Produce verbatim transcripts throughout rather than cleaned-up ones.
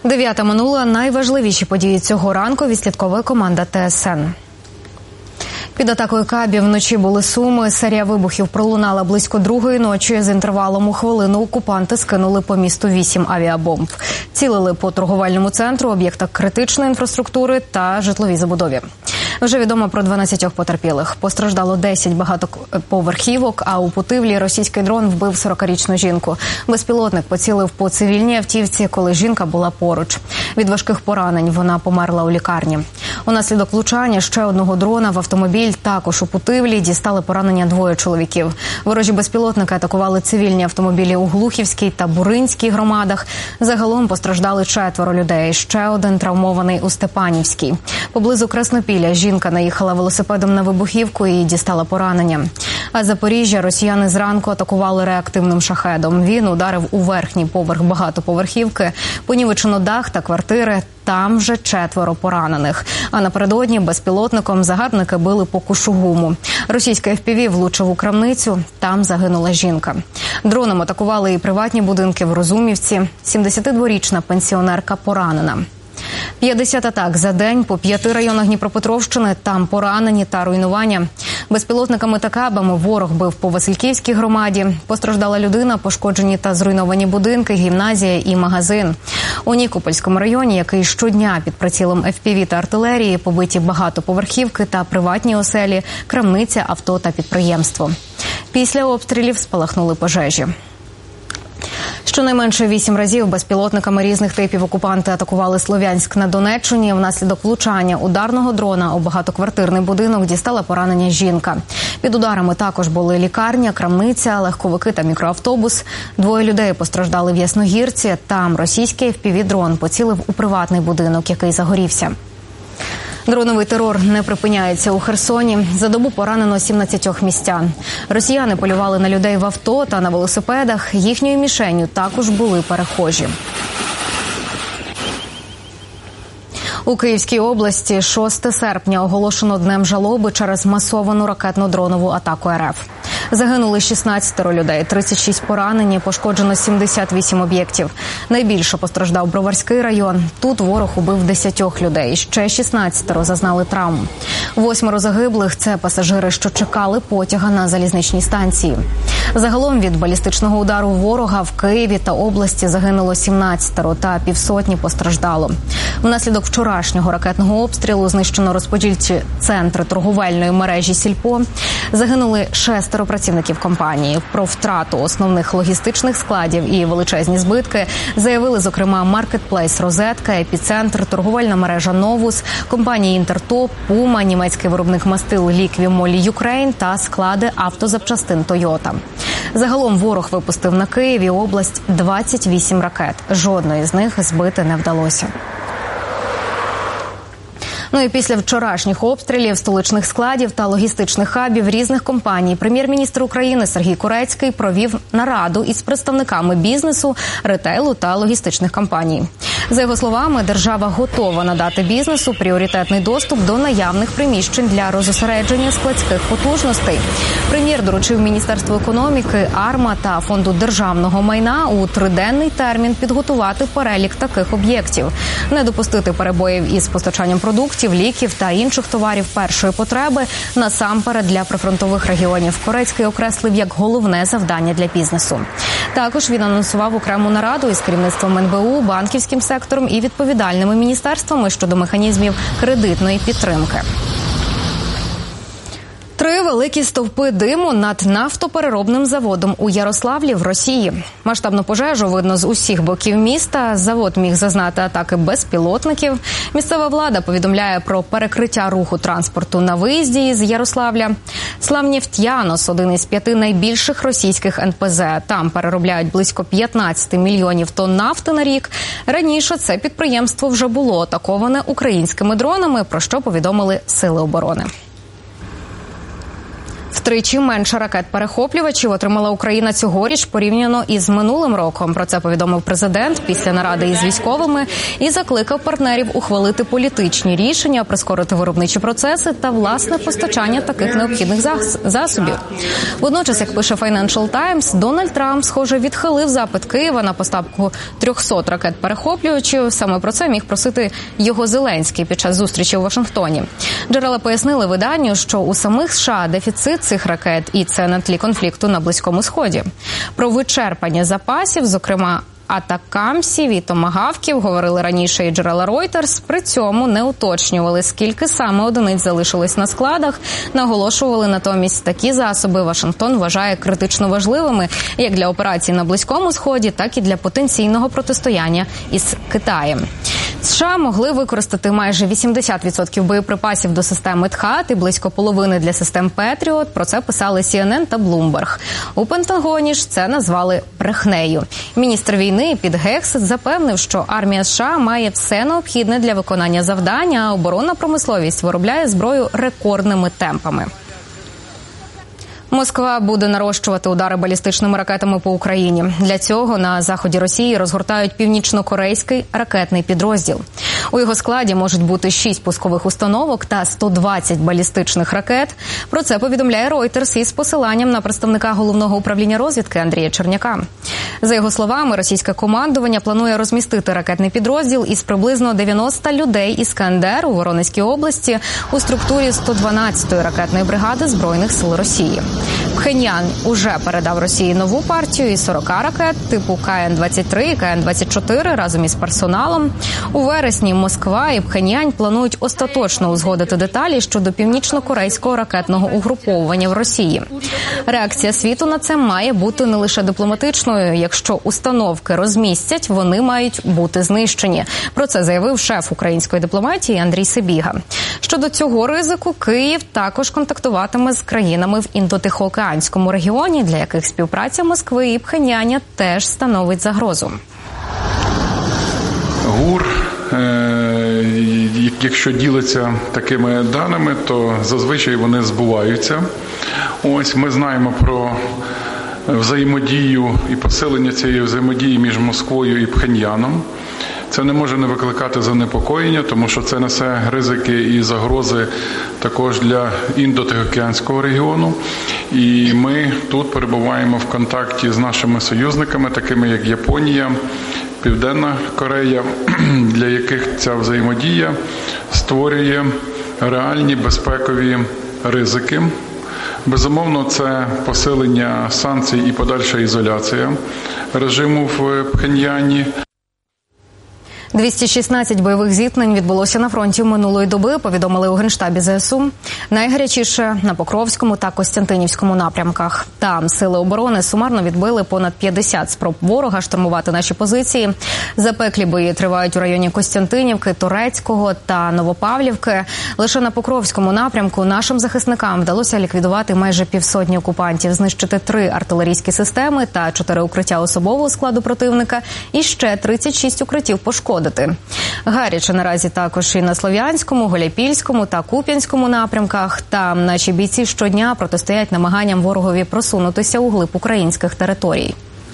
Дев'ята минула. Найважливіші події цього ранку відслідковує команда Т С Н. Під атакою кабів вночі були Суми. Серія вибухів пролунала близько другої ночі. З інтервалом у хвилину окупанти скинули по місту вісім авіабомб. Цілили по торговельному центру, об'єктах критичної інфраструктури та житловій забудові. Вже відомо про дванадцять потерпілих. Постраждало десять багатоповерхівок, а у Путивлі російський дрон вбив сорокарічну жінку. Безпілотник поцілив по цивільній автівці, коли жінка була поруч. Від важких поранень вона померла у лікарні. Унаслідок влучання ще одного дрона в автомобіль також у Путивлі дістали поранення двоє чоловіків. Ворожі безпілотники атакували цивільні автомобілі у Глухівській та Буринській громадах. Загалом постраждали четверо людей. Ще один травмований у Степанівській. Поблизу Краснопілля жінка наїхала велосипедом на вибухівку і дістала поранення. А Запоріжжя росіяни зранку атакували реактивним шахедом. Він ударив у верхній поверх багатоповерхівки, понівечено дах та квартири. Там вже четверо поранених. А напередодні безпілотником загарбники били по Кушугуму. Російський еф пі ві влучив у крамницю. Там загинула жінка. Дроном атакували і приватні будинки в Розумівці. сімдесятидворічна пенсіонерка поранена. п'ятдесят атак за день по п'яти районах Дніпропетровщини. Там поранені та руйнування. Безпілотниками та кабами ворог бив по Васильківській громаді. Постраждала людина, пошкоджені та зруйновані будинки, гімназія і магазин. У Нікопольському районі, який щодня під прицілом еф пі ві та артилерії, побиті багатоповерхівки та приватні оселі, крамниця, авто та підприємство. Після обстрілів спалахнули пожежі. Щонайменше вісім разів безпілотниками різних типів окупанти атакували Слов'янськ на Донеччині. Внаслідок влучання ударного дрона у багатоквартирний будинок дістала поранення жінка. Під ударами також були лікарня, крамниця, легковики та мікроавтобус. Двоє людей постраждали в Ясногірці. Там російський еф пі ві-дрон поцілив у приватний будинок, який загорівся. Дроновий терор не припиняється у Херсоні. За добу поранено сімнадцять містян. Росіяни полювали на людей в авто та на велосипедах. Їхньою мішенню також були перехожі. У Київській області шостого серпня оголошено днем жалоби через масовану ракетно-дронову атаку ер еф. Загинули шістнадцять людей, тридцять шість поранені, пошкоджено сімдесят вісім об'єктів. Найбільше постраждав Броварський район. Тут ворог убив десять людей, ще шістнадцять зазнали травм. Восьмеро загиблих – це пасажири, що чекали потяга на залізничній станції. Загалом від балістичного удару ворога в Києві та області загинуло сімнадцять та півсотні постраждало. Внаслідок вчорашнього ракетного обстрілу знищено розподільчі центри торговельної мережі «Сільпо». Загинули шестеро працівників компанії. Про втрату основних логістичних складів і величезні збитки заявили, зокрема, маркетплейс «Розетка», епіцентр, торговельна мережа «Новус», компанії «Інтертоп», «Пума», німецький виробник мастил «Ліквімолі Юкрейн» та склади автозапчастин «Тойота». Загалом ворог випустив на Київ і область двадцять вісім ракет. Жодної з них збити не вдалося. Ну і після вчорашніх обстрілів столичних складів та логістичних хабів різних компаній прем'єр-міністр України Сергій Курецький провів нараду із представниками бізнесу, ретейлу та логістичних компаній. За його словами, держава готова надати бізнесу пріоритетний доступ до наявних приміщень для розосередження складських потужностей. Прем'єр доручив Міністерству економіки, АРМА та Фонду державного майна у триденний термін підготувати перелік таких об'єктів, не допустити перебоїв із постачанням продуктів, ліків та інших товарів першої потреби, насамперед для прифронтових регіонів. Курецький окреслив як головне завдання для бізнесу. Також він анонсував окрему нараду із керівництвом ен бе у, банківським сектором і відповідальними міністерствами щодо механізмів кредитної підтримки. Три великі стовпи диму над нафтопереробним заводом у Ярославлі в Росії. Масштабну пожежу видно з усіх боків міста. Завод міг зазнати атаки безпілотників. Місцева влада повідомляє про перекриття руху транспорту на виїзді з Ярославля. Славнефтянос – один із п'яти найбільших російських ен пе зе. Там переробляють близько п'ятнадцять мільйонів тонн нафти на рік. Раніше це підприємство вже було атаковане українськими дронами, про що повідомили Сили оборони. Втричі менше ракет-перехоплювачів отримала Україна цьогоріч порівняно із минулим роком. Про це повідомив президент після наради із військовими і закликав партнерів ухвалити політичні рішення, прискорити виробничі процеси та власне постачання таких необхідних засобів. Водночас, як пише Financial Times, Дональд Трамп, схоже, відхилив запит Києва на поставку трьохсот ракет-перехоплювачів. Саме про це міг просити його Зеленський під час зустрічі у Вашингтоні. Джерела пояснили виданню, що у самих США дефіцит цих ракет, і це на тлі конфлікту на Близькому Сході. Про вичерпання запасів, зокрема атакамсів і томагавків, говорили раніше і джерела Reuters, при цьому не уточнювали, скільки саме одиниць залишилось на складах, наголошували натомість, такі засоби Вашингтон вважає критично важливими як для операцій на Близькому Сході, так і для потенційного протистояння із Китаєм. США могли використати майже вісімдесят відсотків боєприпасів до системи ТХААД і близько половини для систем Петріот. Про це писали Сі Ен Ен та Bloomberg. У Пентагоні ж це назвали брехнею. Міністр війни Піт Гексет запевнив, що армія США має все необхідне для виконання завдань, а оборонна промисловість виробляє зброю рекордними темпами. Москва буде нарощувати удари балістичними ракетами по Україні. Для цього на заході Росії розгортають північно-корейський ракетний підрозділ. У його складі можуть бути шість пускових установок та сто двадцять балістичних ракет. Про це повідомляє Reuters із посиланням на представника Головного управління розвідки Андрія Черняка. За його словами, російське командування планує розмістити ракетний підрозділ із приблизно дев'яноста людей «Іскандер» у Воронезькій області у структурі сто дванадцятої ракетної бригади Збройних сил Росії. Пхеньян уже передав Росії нову партію із сорока ракет типу Ка Ен двадцять три і Ка Ен двадцять чотири разом із персоналом. У вересні Москва і Пхеньян планують остаточно узгодити деталі щодо північно-корейського ракетного угруповування в Росії. Реакція світу на це має бути не лише дипломатичною. Якщо установки розмістять, вони мають бути знищені. Про це заявив шеф української дипломатії Андрій Сибіга. Щодо цього ризику, Київ також контактуватиме з країнами в Індо-Тихоокеанському регіоні, для яких співпраця Москви і Пхеньяна теж становить загрозу. ГУР, якщо ділиться такими даними, то зазвичай вони збуваються. Ось ми знаємо про взаємодію і посилення цієї взаємодії між Москвою і Пхеньяном. Це не може не викликати занепокоєння, тому що це несе ризики і загрози також для Індо-Тихоокеанського регіону. І ми тут перебуваємо в контакті з нашими союзниками, такими як Японія, Південна Корея, для яких ця взаємодія створює реальні безпекові ризики. Безумовно, це посилення санкцій і подальша ізоляція режиму в Пхеньяні. двісті шістнадцять бойових зіткнень відбулося на фронті минулої доби, повідомили у Генштабі Зе Ес У. Найгарячіше на Покровському та Костянтинівському напрямках. Там сили оборони сумарно відбили понад п'ятдесят спроб ворога штурмувати наші позиції. Запеклі бої тривають у районі Костянтинівки, Торецького та Новопавлівки. Лише на Покровському напрямку нашим захисникам вдалося ліквідувати майже півсотні окупантів, знищити три артилерійські системи та чотири укриття особового складу противника і ще тридцять шість укриттів пошкодити. Гаряче наразі також і на Слов'янському, Гуляйпільському та Куп'янському напрямках. Там наші бійці щодня протистоять намаганням ворогові просунутися у глиб українських територій.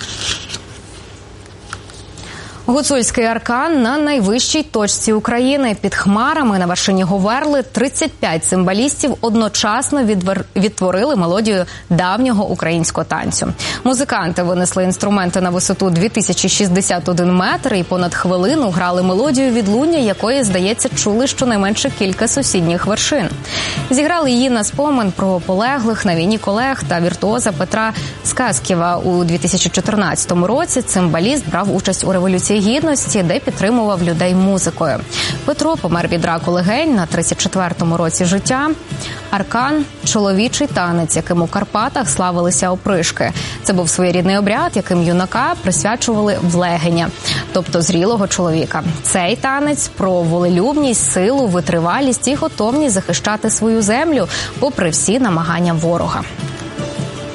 Гуцульський аркан на найвищій точці України. Під хмарами на вершині Говерли тридцять п'ять цимбалістів одночасно відвер... відтворили мелодію давнього українського танцю. Музиканти винесли інструменти на висоту дві тисячі шістдесят один метр і понад хвилину грали мелодію, відлуння якої, здається, чули щонайменше кілька сусідніх вершин. Зіграли її на спомин про полеглих на війні колег та віртуоза Петра Сказкєва. У дві тисячі чотирнадцятому році цимбаліст брав участь у Революції Гідності, де підтримував людей музикою. Петро помер від раку легень на тридцять четвертому році життя. Аркан – чоловічий танець, яким у Карпатах славилися опришки. Це був своєрідний обряд, яким юнака присвячували в легеня, тобто зрілого чоловіка. Цей танець про волелюбність, силу, витривалість і готовність захищати свою землю, попри всі намагання ворога.